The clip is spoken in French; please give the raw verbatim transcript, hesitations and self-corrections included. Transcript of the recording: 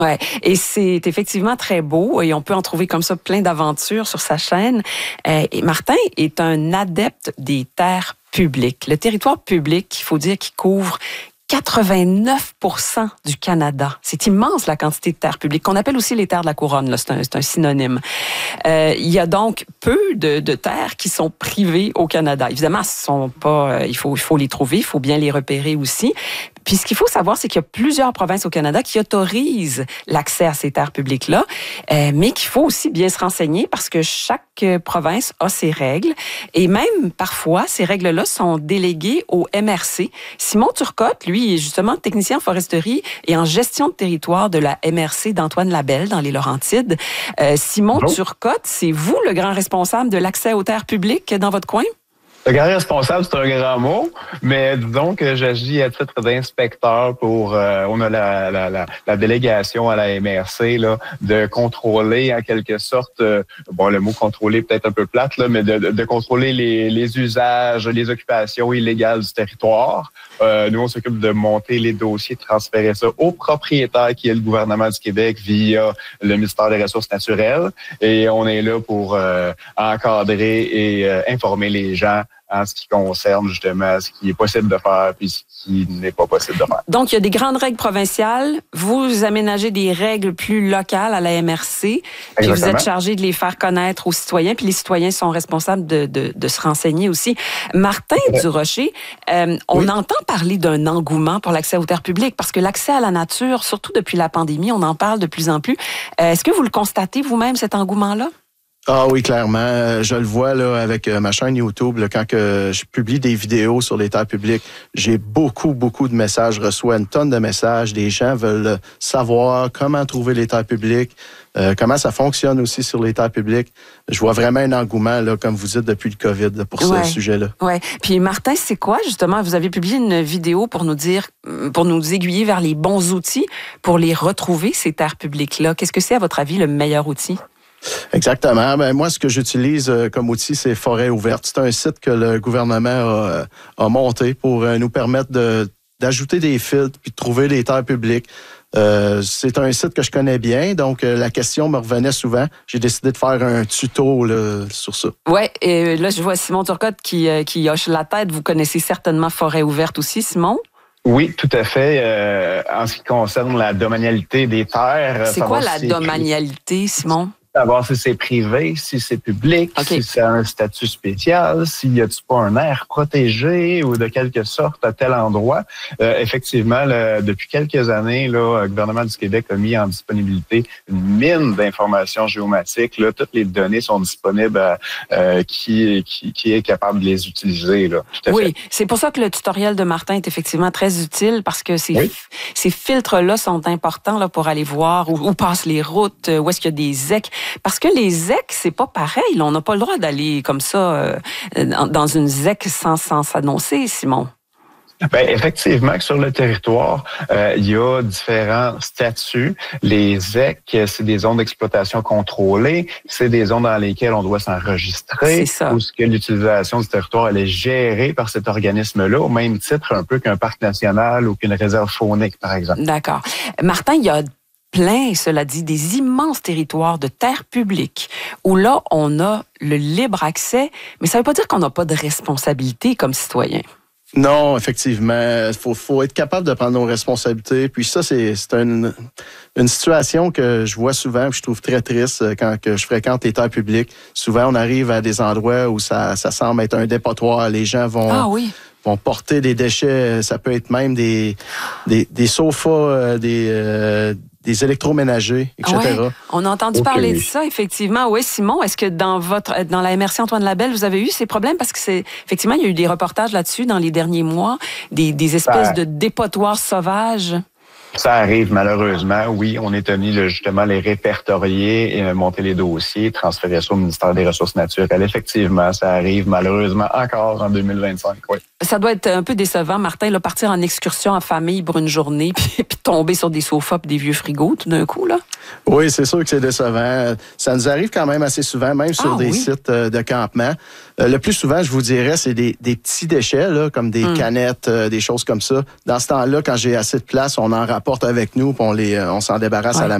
Ouais, et c'est effectivement très beau et on peut en trouver comme ça plein d'aventures sur sa chaîne. Euh, et Martin est un adepte des terres publiques. Le territoire public, il faut dire qu'il couvre quatre-vingt-neuf pour cent du Canada. C'est immense la quantité de terres publiques, qu'on appelle aussi les terres de la couronne. Là, c'est un, c'est un synonyme. Euh, il y a donc peu de, de terres qui sont privées au Canada. Évidemment, ce sont pas. Il faut, il faut les trouver, il faut bien les repérer aussi. Puis ce qu'il faut savoir, c'est qu'il y a plusieurs provinces au Canada qui autorisent l'accès à ces terres publiques-là, euh, mais qu'il faut aussi bien se renseigner parce que chaque province a ses règles et même parfois, ces règles-là sont déléguées au M R C. Simon Turcotte, lui, est justement technicien en foresterie et en gestion de territoire de la M R C d'Antoine Labelle dans les Laurentides. Euh, Simon Bonjour. Turcotte, c'est vous le grand responsable de l'accès aux terres publiques dans votre coin? Le grand responsable, c'est un grand mot, mais disons que j'agis à titre d'inspecteur pour, euh, on a la, la, la, la délégation à la M R C là, de contrôler en quelque sorte, euh, bon le mot contrôler peut-être un peu plate, là, mais de, de, de contrôler les, les usages, les occupations illégales du territoire. Euh, nous, on s'occupe de monter les dossiers, de transférer ça au propriétaire qui est le gouvernement du Québec via le ministère des Ressources naturelles. Et on est là pour euh, encadrer et euh, informer les gens en ce qui concerne justement ce qui est possible de faire puis ce qui n'est pas possible de faire. Donc, il y a des grandes règles provinciales. Vous aménagez des règles plus locales à la M R C. Puis Exactement. Vous êtes chargé de les faire connaître aux citoyens. Puis les citoyens sont responsables de, de, de se renseigner aussi. Martin ouais. Durocher, euh, on oui. entend parler d'un engouement pour l'accès aux terres publiques parce que l'accès à la nature, surtout depuis la pandémie, on en parle de plus en plus. Euh, est-ce que vous le constatez vous-même, cet engouement-là? Ah oui, clairement. Je le vois là avec ma chaîne YouTube, là, quand que je publie des vidéos sur les terres publiques, j'ai beaucoup, beaucoup de messages, je reçois une tonne de messages. Des gens veulent savoir comment trouver les terres publiques, euh, comment ça fonctionne aussi sur les terres publiques. Je vois vraiment un engouement, là, comme vous dites, depuis le COVID là, pour ouais. ce sujet-là. Oui. Puis Martin, c'est quoi justement? Vous avez publié une vidéo pour nous dire, pour nous aiguiller vers les bons outils pour les retrouver, ces terres publiques-là. Qu'est-ce que c'est, à votre avis, le meilleur outil? Exactement. Ben, moi, ce que j'utilise euh, comme outil, c'est Forêt ouverte. C'est un site que le gouvernement a, a monté pour euh, nous permettre de, d'ajouter des filtres puis de trouver des terres publiques. Euh, c'est un site que je connais bien, donc euh, la question me revenait souvent. J'ai décidé de faire un tuto là, sur ça. Oui, et là, je vois Simon Turcotte qui, euh, qui hoche la tête. Vous connaissez certainement Forêt ouverte aussi, Simon? Oui, tout à fait. Euh, en ce qui concerne la domanialité des terres... C'est quoi la domanialité, Simon? Savoir si c'est privé, si c'est public, okay. si c'est un statut spécial, s'il y a pas un aire protégé ou de quelque sorte à tel endroit. Euh, effectivement, le, depuis quelques années, là, le gouvernement du Québec a mis en disponibilité une mine d'informations géomatiques. Là, toutes les données sont disponibles à euh, qui, qui, qui est capable de les utiliser. Là, tout à oui, fait. C'est pour ça que le tutoriel de Martin est effectivement très utile parce que ces, oui. ces filtres-là sont importants là, pour aller voir où, où passent les routes, où est-ce qu'il y a des zec. Parce que les zec, c'est pas pareil. Là. On n'a pas le droit d'aller comme ça euh, dans une zec sans, sans s'annoncer, Simon. Ben effectivement que sur le territoire, euh, il y a différents statuts. Les zec, c'est des zones d'exploitation contrôlées, c'est des zones dans lesquelles on doit s'enregistrer. C'est ça. Où ce que l'utilisation du territoire elle est gérée par cet organisme-là, au même titre un peu qu'un parc national ou qu'une réserve faunique, par exemple. D'accord. Martin, il y a plein, cela dit, des immenses territoires de terres publiques où là, on a le libre accès, mais ça ne veut pas dire qu'on n'a pas de responsabilité comme citoyen. Non, effectivement. Il faut, faut être capable de prendre nos responsabilités. Puis ça, c'est, c'est une, une situation que je vois souvent, que je trouve très triste quand que je fréquente les terres publiques. Souvent, on arrive à des endroits où ça, ça semble être un dépotoir. Les gens vont... Ah oui. vont porter des déchets, ça peut être même des, des, des sofas, des, euh, des électroménagers, et cetera. Ouais, on a entendu okay. parler de ça, effectivement. Oui, Simon, est-ce que dans votre dans la M R C Antoine Labelle, vous avez eu ces problèmes? Parce que c'est effectivement, il y a eu des reportages là-dessus dans les derniers mois, des, des espèces ah. de dépotoirs sauvages. Ça arrive malheureusement, oui. On est tenu là, justement les répertorier, et, euh, monter les dossiers, transférer ça au ministère des Ressources naturelles. Effectivement, ça arrive malheureusement encore en deux mille vingt-cinq. Oui. Ça doit être un peu décevant, Martin, là, partir en excursion en famille pour une journée, puis, puis tomber sur des sofas et des vieux frigos tout d'un coup, là. Oui, c'est sûr que c'est décevant. Ça nous arrive quand même assez souvent, même sur ah, des oui. sites de campement. Le plus souvent, je vous dirais, c'est des, des petits déchets, là, comme des hum. canettes, euh, des choses comme ça. Dans ce temps-là, quand j'ai assez de place, on en rapporte apporte avec nous, puis on, les, on s'en débarrasse ouais. à la